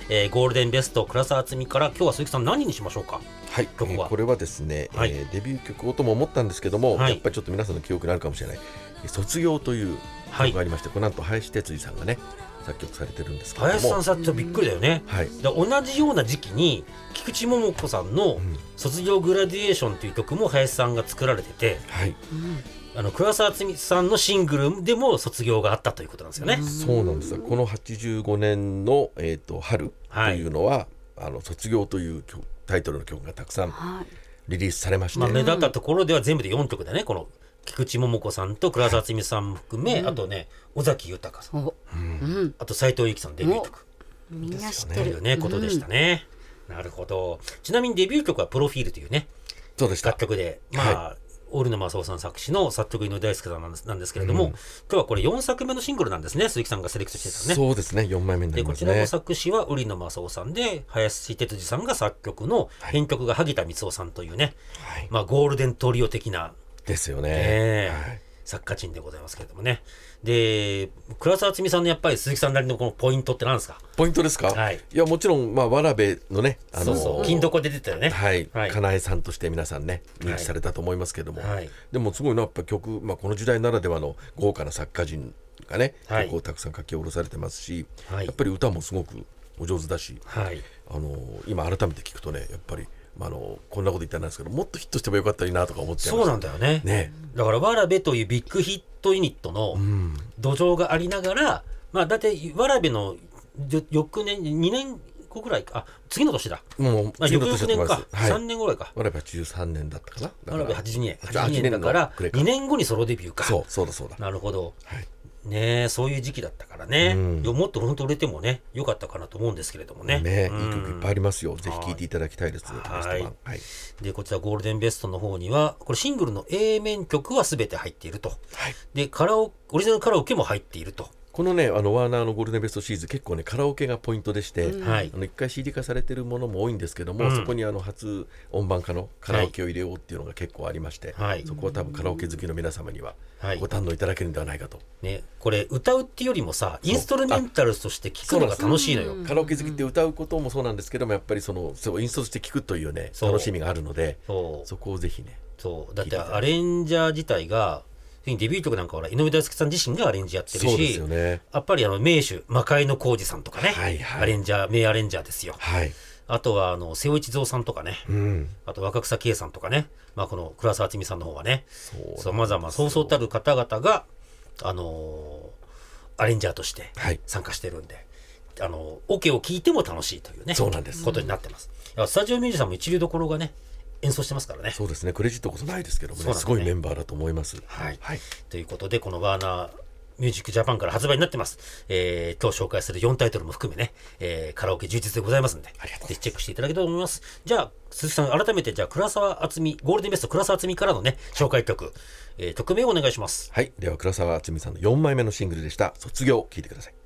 ゴールデンベスト倉沢敦美から今日は鈴木さん何にしましょうか。 はい、これはですね、 はいデビュー曲をとも思ったんですけども、 はいやっぱりちょっと皆さんの記憶にあるかもしれない、卒業という曲がありまして、この後林哲司さんがね作曲されてるんですけども、 林さんさっきびっくりだよね、 はい、 で同じような時期に菊池桃子さんの卒業グラデュエーションという曲も林さんが作られてて、 はい、 倉沢敦美さんのシングルでも卒業があったということなんですよね。 そうなんですよ。この85年の、春というのは、卒業というタイトルの曲がたくさんリリースされまして、 目立ったところでは全部で4曲だね。この菊池桃子さんと倉沢敦美さんも含め、あとね尾崎豊さん、あと斉藤由貴さんのデビュー曲みんな知ってるというねことでしたね、なるほど。ちなみにデビュー曲はプロフィールというねそうでした。 楽曲で、大野正夫さん作詞の作曲井上大輔さんなんですけれども、今日はこれ4作目のシングルなんですね。鈴木さんがセレクトしてたね。 そうですね、4枚目になでりますね。 こちらの作詞は売野正夫さんで、林哲司さんが作曲の、編曲が萩田光夫さんというね、ゴールデントリオ的なですよね、 作家陣でございますけれどもね。で倉沢敦美さんのやっぱり鈴木さんなりのこのポイントって何ですか。 ポイントですか。いやもちろん、わらべのね、 金床で出てたよね。 かなえさんとして皆さんね認知されたと思いますけども、でもすごいなやっぱ曲、この時代ならではの豪華な作家陣がね、曲をたくさん書き下ろされてますし、やっぱり歌もすごくお上手だし、今改めて聞くとねやっぱりこんなこと言ったらなんですけど、もっとヒットしてもよかったらいいなとか思っちゃいました。 そうなんだよね。だからわらべというビッグヒットユニットの土壌がありながら、だいたいわらべの翌年2年後ぐらいか、次の年だ、 もう次の年だと思います。 翌々年か、3年ぐらいか。 わらべ83年だったかな。 わらべ82年だから2年後にソロデビューか。 そうだ。 なるほど、ね、そういう時期だったからね、もっと本当売れてもね良かったかなと思うんですけれどもね。 いい曲いっぱいありますよ。ぜひ聴いていただきたいです。 でこちらゴールデンベストの方にはこれシングルの A 面曲は全て入っていると、でオリジナルカラオケも入っていると。 このねワーナーのゴールデンベストシリーズ結構ねカラオケがポイントでして、一回 CD 化されてるものも多いんですけども、そこに初音版化のカラオケを入れようっていうのが結構ありまして、そこは多分カラオケ好きの皆様にはご堪能いただけるんではないかと、 これ歌うっていうよりもさインストルメンタルとして聴くのが楽しいのよ。 カラオケ好きって歌うこともそうなんですけども、やっぱりそのインストして聴くというね楽しみがあるので、そこをぜひね。 だってアレンジャー自体がデビュー曲なんかは井上大輔さん自身がアレンジやってるし、やっぱり名手魔界の浩二さんとかね、アレンジャー名アレンジャーですよ。あとは瀬尾一三さんとかね、あと若草圭さんとかね、この倉沢敦美さんの方はね、さまざまそうそうたる方々がアレンジャーとして参加してるんで、オケを聴いても楽しいというねことになってます。スタジオミュージシャンも一流どころがね演奏してますからね。 そうですね、クレジットこそないですけどもね、すごいメンバーだと思います。 ということでこのワーナーミュージックジャパンから発売になってます。今日紹介する4タイトルも含めね、カラオケ充実でございますんで、ぜひチェックしていただけたらと思います。じゃあ鈴木さん改めて倉沢敦美ゴールデンベスト倉沢敦美からのね紹介曲、曲名をお願いします。 では倉沢敦美さんの4枚目のシングルでした卒業、聴いてください。